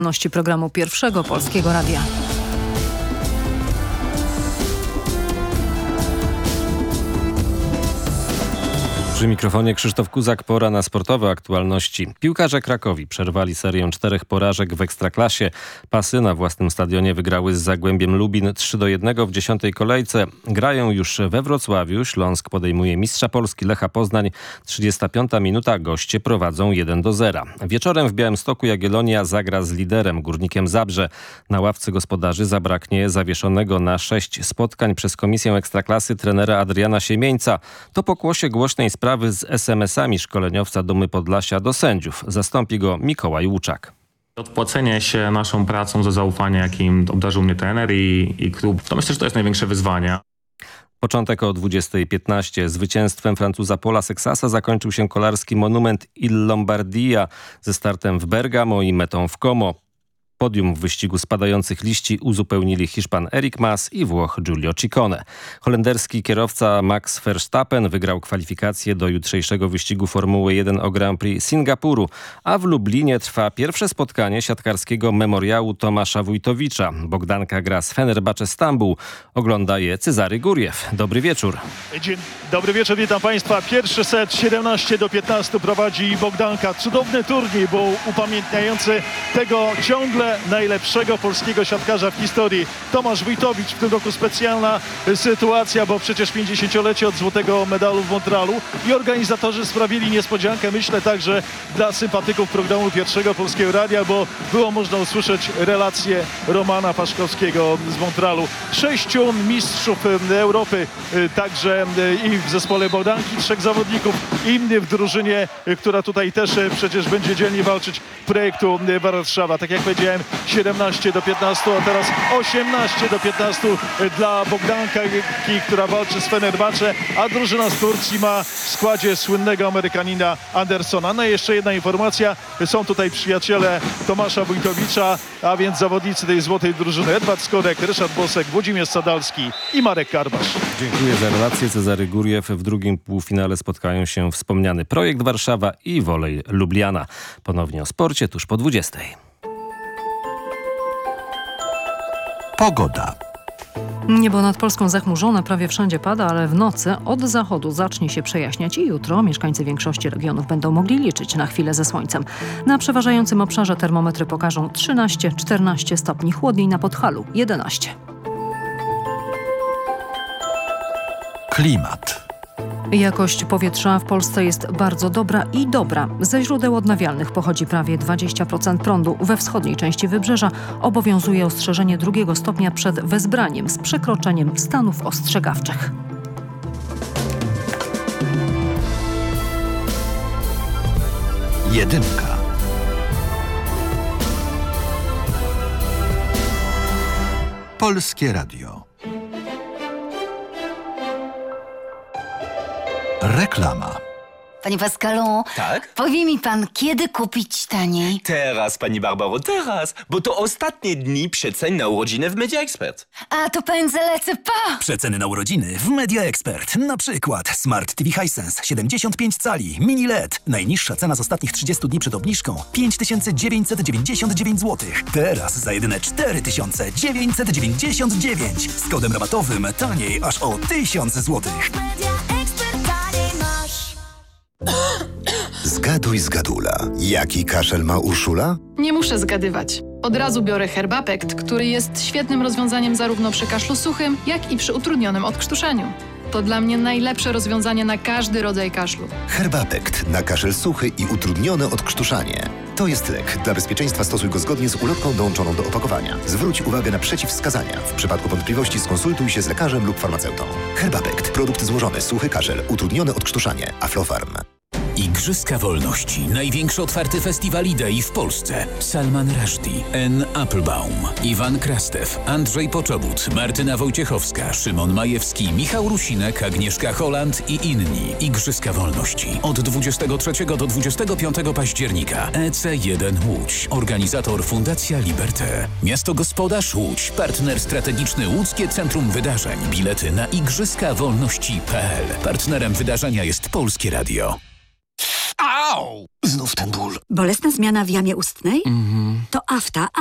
Programu Pierwszego Polskiego Radia. Przy mikrofonie Krzysztof Kuzak, pora na sportowe aktualności. Piłkarze Krakowi przerwali serię 4 porażek w Ekstraklasie. Pasy na własnym stadionie wygrały z Zagłębiem Lubin 3-1 w 10. kolejce. Grają już we Wrocławiu. Śląsk podejmuje mistrza Polski Lecha Poznań. 35. minuta, goście prowadzą 1-0. Wieczorem w Białymstoku Jagiellonia zagra z liderem Górnikiem Zabrze. Na ławce gospodarzy zabraknie zawieszonego na 6 spotkań przez Komisję Ekstraklasy trenera Adriana Siemieńca. To pokłosie głośnej sprawy z SMS-ami szkoleniowca Dumy Podlasia do sędziów. Zastąpi go Mikołaj Łuczak. Odpłacenie się naszą pracą za zaufanie, jakim obdarzył mnie trener i klub, to myślę, że to jest największe wyzwanie. Początek o 20:15. Zwycięstwem Francuza Paula Sexasa zakończył się kolarski monument Il Lombardia ze startem w Bergamo i metą w Como. Podium w wyścigu spadających liści uzupełnili Hiszpan Eric Mas i Włoch Giulio Ciccone. Holenderski kierowca Max Verstappen wygrał kwalifikacje do jutrzejszego wyścigu Formuły 1 o Grand Prix Singapuru, a w Lublinie trwa pierwsze spotkanie siatkarskiego memoriału Tomasza Wójtowicza. Bogdanka gra z Fenerbahce Stambuł. Ogląda je Cezary Górjew. Dobry wieczór. Dzień dobry wieczór, witam Państwa. Pierwszy set 17-15 prowadzi Bogdanka. Cudowny turniej, bo upamiętniający tego ciągle najlepszego polskiego siatkarza w historii. Tomasz Wójtowicz. W tym roku specjalna sytuacja, bo przecież 50-lecie od złotego medalu w Montrealu i organizatorzy sprawili niespodziankę, myślę także dla sympatyków programu Pierwszego Polskiego Radia, bo było można usłyszeć relację Romana Paszkowskiego z Montrealu. 6 mistrzów Europy, także i w zespole Bogdanki, 3 zawodników, inny w drużynie, która tutaj też przecież będzie dzielnie walczyć projektu Warszawa. Tak jak powiedziałem, 17-15, a teraz 18-15 dla Bogdanki, która walczy z Fenerbahce, a drużyna z Turcji ma w składzie słynnego Amerykanina Andersona. No i jeszcze jedna informacja, są tutaj przyjaciele Tomasza Wójtowicza, a więc zawodnicy tej złotej drużyny: Edward Skorek, Ryszard Bosek, Włodzimierz Sadalski i Marek Karbasz. Dziękuję za relację. Cezary Górjew. W drugim półfinale spotkają się wspomniany Projekt Warszawa i Wolej Lubliana. Ponownie o sporcie tuż po 20:00. Pogoda. Niebo nad Polską zachmurzone, prawie wszędzie pada, ale w nocy od zachodu zacznie się przejaśniać i jutro mieszkańcy większości regionów będą mogli liczyć na chwilę ze słońcem. Na przeważającym obszarze termometry pokażą 13-14 stopni, chłodniej na Podhalu 11. Klimat. Jakość powietrza w Polsce jest bardzo dobra i dobra. Ze źródeł odnawialnych pochodzi prawie 20% prądu. We wschodniej części wybrzeża obowiązuje ostrzeżenie 2 stopnia przed wezbraniem z przekroczeniem stanów ostrzegawczych. Jedynka. Polskie Radio. Reklama. Panie Pascalu, tak? Powie mi pan, kiedy kupić taniej? Teraz, pani Barbaro, teraz, bo to ostatnie dni przecen na urodziny w Media Expert. A to pędzę lecę, pa! Przeceny na urodziny w Media Expert. Na przykład Smart TV Hisense 75 cali, mini LED. Najniższa cena z ostatnich 30 dni przed obniżką 5999 zł. Teraz za jedyne 4999. Z kodem rabatowym taniej aż o 1000 zł. Zgaduj, zgadula. Jaki kaszel ma Urszula? Nie muszę zgadywać. Od razu biorę Herbapekt, który jest świetnym rozwiązaniem zarówno przy kaszlu suchym, jak i przy utrudnionym odkrztuszaniu. To dla mnie najlepsze rozwiązanie na każdy rodzaj kaszlu. Herbapekt na kaszel suchy i utrudnione odkrztuszanie. To jest lek. Dla bezpieczeństwa stosuj go zgodnie z ulotką dołączoną do opakowania. Zwróć uwagę na przeciwwskazania. W przypadku wątpliwości skonsultuj się z lekarzem lub farmaceutą. Herbapekt. Produkt złożony. Suchy kaszel. Utrudnione odkrztuszanie. Aflofarm. Igrzyska Wolności. Największy otwarty festiwal idei w Polsce. Salman Rushdie, Anne Applebaum, Iwan Krastew, Andrzej Poczobut, Martyna Wojciechowska, Szymon Majewski, Michał Rusinek, Agnieszka Holland i inni. Igrzyska Wolności. Od 23 do 25 października. EC1 Łódź. Organizator Fundacja Liberté. Miasto Gospodarz Łódź. Partner strategiczny Łódzkie Centrum Wydarzeń. Bilety na igrzyskawolności.pl. Partnerem wydarzenia jest Polskie Radio. Znów ten ból. Bolesna zmiana w jamie ustnej? To afta.